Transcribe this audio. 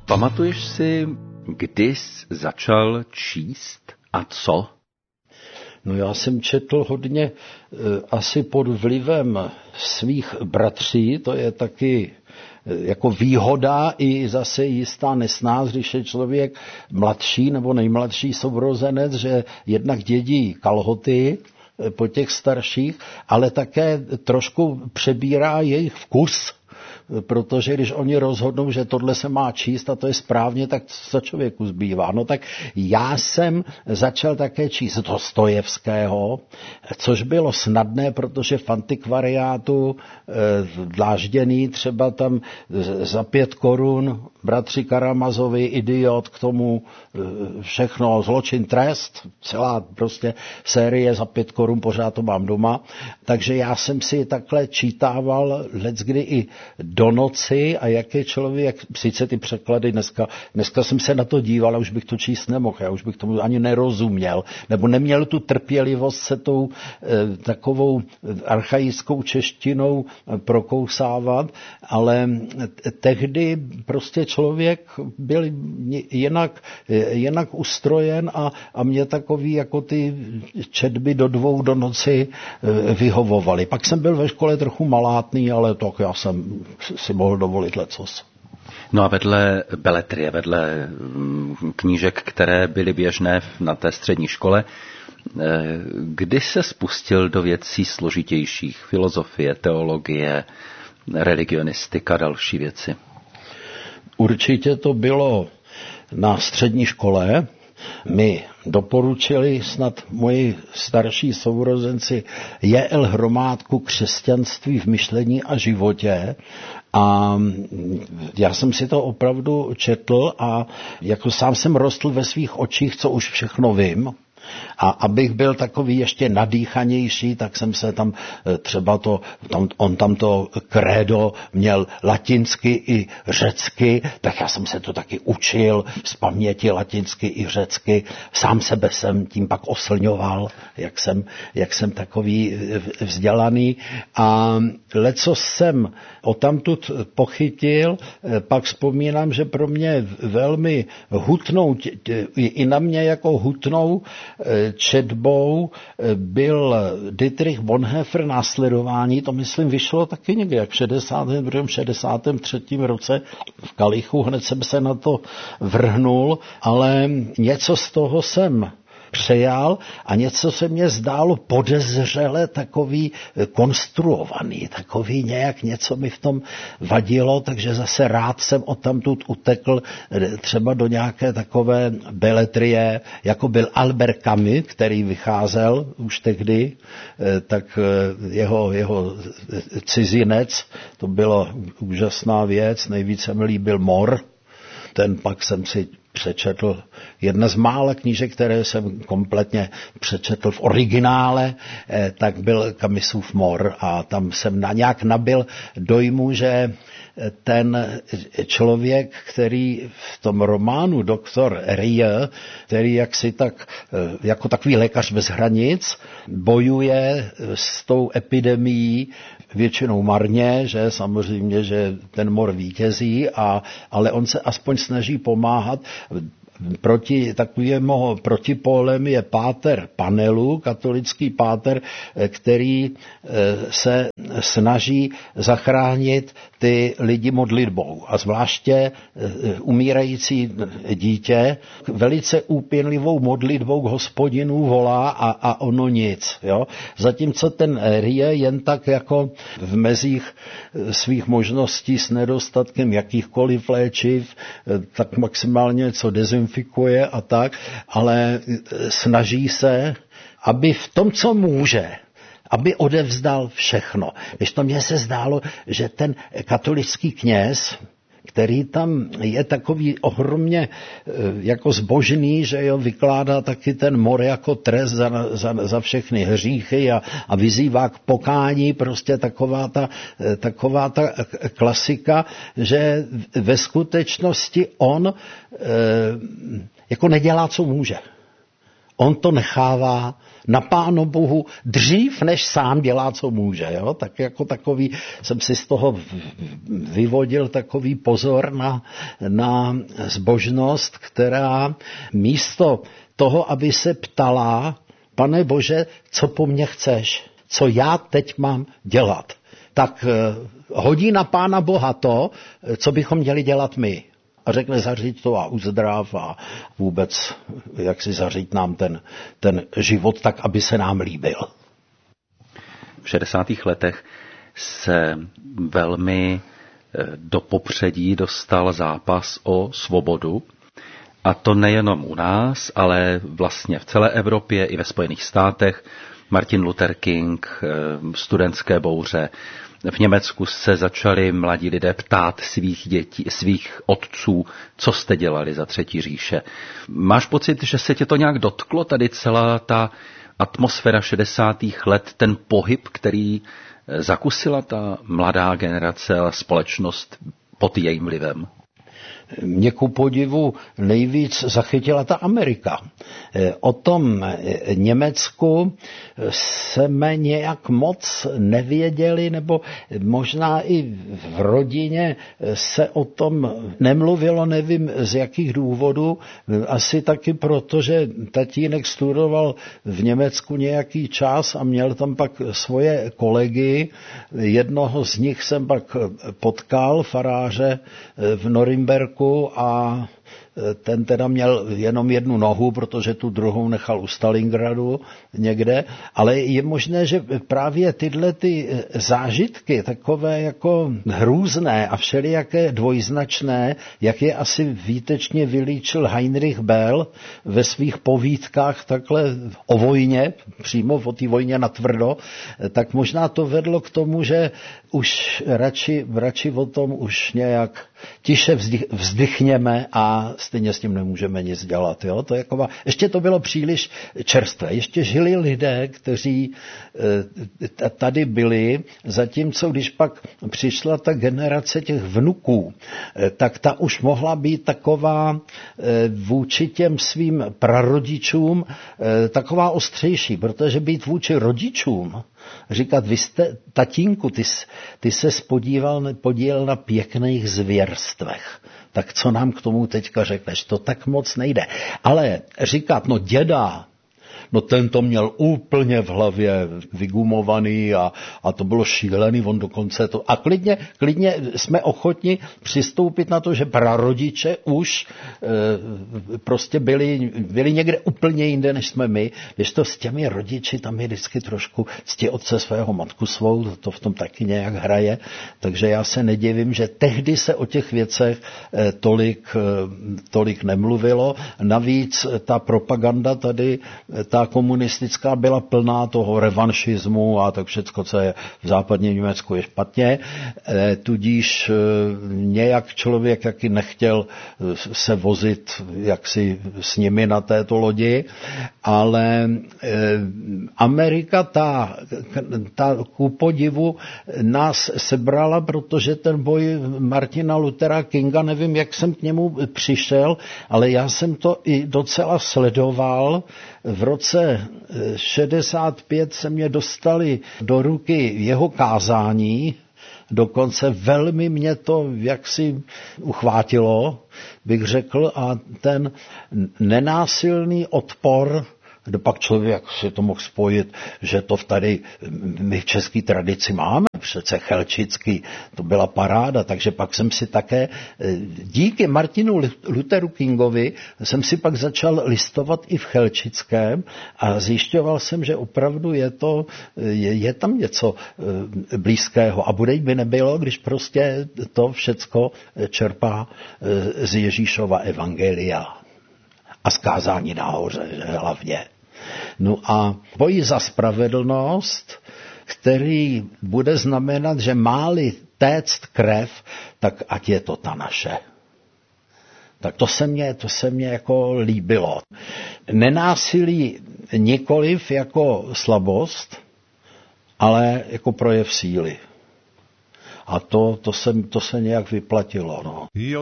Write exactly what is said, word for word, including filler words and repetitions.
Pamatuješ si, kdy jsi začal číst a co? No já jsem četl hodně asi pod vlivem svých bratří, to je taky jako výhoda i zase jistá nesnáz, když je člověk mladší nebo nejmladší sourozenec, že jednak dědí kalhoty po těch starších, ale také trošku přebírá jejich vkus, protože když oni rozhodnou, že tohle se má číst a to je správně, tak co člověku zbývá. No tak já jsem začal také číst Dostojevského, což bylo snadné, protože v antikvariátu dlážděný třeba tam za pět korun bratři Karamazovi, Idiot, k tomu všechno, Zločin, trest, celá prostě série za pět korun, pořád to mám doma. Takže já jsem si takhle čítával leckdy i do noci a jak je člověk, sice ty překlady dneska, dneska jsem se na to díval a už bych to číst nemohl, já už bych tomu ani nerozuměl, nebo neměl tu trpělivost se tou e, takovou archaickou češtinou prokousávat, ale tehdy prostě člověk byl jinak, jinak ustrojen a, a mě takový jako ty četby do dvou do noci vyhovovaly. Pak jsem byl ve škole trochu malátný, ale to já jsem si mohl dovolit lecos. No a vedle beletrie, vedle knížek, které byly běžné na té střední škole, kdy se spustil do věcí složitějších, filozofie, teologie, religionistika a další věci? Určitě to bylo na střední škole. Mi doporučili snad moji starší sourozenci J L Hromádku Křesťanství v myšlení a životě a já jsem si to opravdu četl a jako sám jsem rostl ve svých očích, co už všechno vím. A abych byl takový ještě nadýchanější, tak jsem se tam třeba to, tam, on tam to krédo měl latinsky i řecky, tak já jsem se to taky učil z paměti latinsky i řecky. Sám sebe jsem tím pak oslňoval, jak jsem, jak jsem takový vzdělaný. A leco jsem odtamtud pochytil, pak vzpomínám, že pro mě velmi hutnou, i na mě jako hutnou četbou byl Dietrich Bonhoeffer Následování, to myslím vyšlo taky někde jak v šedesátém druhém šedesátém třetím roce v Kalichu, hned jsem se na to vrhnul, ale něco z toho jsem přejal a něco se mně zdálo podezřele takový konstruovaný, takový nějak něco mi v tom vadilo, takže zase rád jsem odtamtud utekl třeba do nějaké takové beletrie, jako byl Albert Camus, který vycházel už tehdy, tak jeho, jeho Cizinec, to byla úžasná věc, nejvíce mi líbil Mor, ten pak jsem si přečetl, jedna z mála knížek, které jsem kompletně přečetl v originále, tak byl Camusův Mor a tam jsem na nějak nabil dojmu, že ten člověk, který v tom románu doktor Rie, který jaksi tak, jako takový lékař bez hranic, bojuje s tou epidemií většinou marně, že samozřejmě, že ten mor vítězí, a, ale on se aspoň snaží pomáhat. Proti takovému protipólem je páter Panelu, katolický páter, který se snaží zachránit ty lidi modlitbou a zvláště umírající dítě velice úpěnlivou modlitbou k Hospodinu volá a, a ono nic. Jo? Zatímco ten Rie jen tak jako v mezích svých možností s nedostatkem jakýchkoliv léčiv, tak maximálně co dezinfikuje a tak, ale snaží se, aby v tom, co může, aby odevzdal všechno. Když to mně se zdálo, že ten katolický kněz, který tam je takový ohromně jako zbožný, že jo, vykládá taky ten mor jako trest za, za, za všechny hříchy a, a vyzývá k pokání, prostě taková ta, taková ta klasika, že ve skutečnosti on e, jako nedělá, co může. on to nechává na Pánu Bohu dřív, než sám dělá, co může. Jo? Tak jako takový, jsem si z toho vyvodil takový pozor na, na zbožnost, která místo toho, aby se ptala, Pane Bože, co po mně chceš? Co já teď mám dělat? Tak hodí na Pána Boha to, co bychom měli dělat my. A řekne zařít to a uzdrav a vůbec jak si zařít nám ten, ten život tak, aby se nám líbil. V šedesátých letech se velmi do popředí dostal zápas o svobodu. A to nejenom u nás, ale vlastně v celé Evropě i ve Spojených státech. Martin Luther King, studentské bouře. V Německu se začali mladí lidé ptát svých dětí, svých otců, co jste dělali za Třetí říše. Máš pocit, že se tě to nějak dotklo, tady celá ta atmosféra šedesátých let, ten pohyb, který zakusila ta mladá generace a společnost pod jejím vlivem? Mě ku podivu nejvíc zachytila ta Amerika. O tom Německu jsme nějak moc nevěděli, nebo možná i v rodině se o tom nemluvilo, nevím z jakých důvodů. Asi taky proto, že tatínek studoval v Německu nějaký čas a měl tam pak svoje kolegy. Jednoho z nich jsem pak potkal, faráře v Norimberku, a ten teda měl jenom jednu nohu, protože tu druhou nechal u Stalingradu někde, ale je možné, že právě tyhle ty zážitky, takové jako hrůzné a všelijaké dvojznačné, jak je asi výtečně vylíčil Heinrich Böll ve svých povídkách takhle o vojně, přímo o té vojně natvrdo, tak možná to vedlo k tomu, že už radši, radši o tom už nějak tiše vzdych, vzdychněme a stejně s tím nemůžeme nic dělat. Jo? To je jako, ještě to bylo příliš čerstvé. Ještě žili lidé, kteří e, tady byli, zatímco když pak přišla ta generace těch vnuků, e, tak ta už mohla být taková e, vůči těm svým prarodičům e, taková ostřejší, protože být vůči rodičům, říkat, vy jste, tatínku, ty, ty se podíval, podílel na pěkných zvěrstvech. Tak co nám k tomu teďka řekneš? To tak moc nejde. Ale říkat, no děda, no ten to měl úplně v hlavě vygumovaný a, a to bylo šílený, on dokonce to... A klidně, klidně jsme ochotni přistoupit na to, že prarodiče už e, prostě byli, byli někde úplně jinde, než jsme my. Když to s těmi rodiči, tam je vždycky trošku cti otce svého, matku svou, to v tom taky nějak hraje. Takže já se nedivím, že tehdy se o těch věcech e, tolik, e, tolik nemluvilo. Navíc ta propaganda tady, ta komunistická byla plná toho revanšismu a tak všecko, co je v západním Německu, je špatně. E, tudíž e, nějak člověk jaký nechtěl se vozit jaksi s nimi na této lodi, ale e, Amerika, ta, ta ku podivu nás sebrala, protože ten boj Martina Luthera Kinga, nevím, jak jsem k němu přišel, ale já jsem to i docela sledoval. V roce šedesát pět se mě dostali do ruky jeho kázání, dokonce velmi mě to jaksi uchvátilo, bych řekl, a ten nenásilný odpor, kde pak člověk si to mohl spojit, že to tady my v české tradici máme, přece chelčický, to byla paráda, takže pak jsem si také, díky Martinu Lutheru Kingovi, jsem si pak začal listovat i v chelčickém a zjišťoval jsem, že opravdu je to, je, je tam něco blízkého a bude by nebylo, když prostě to všecko čerpá z Ježíšova evangelia a zkázání nahoře, hlavně. No a boj za spravedlnost, který bude znamenat, že má-li téct krev, tak ať je to ta naše. Tak to se mně, to se mně jako líbilo. Nenásilí nikoliv jako slabost, ale jako projev síly. A to, to, se, to se nějak vyplatilo. No.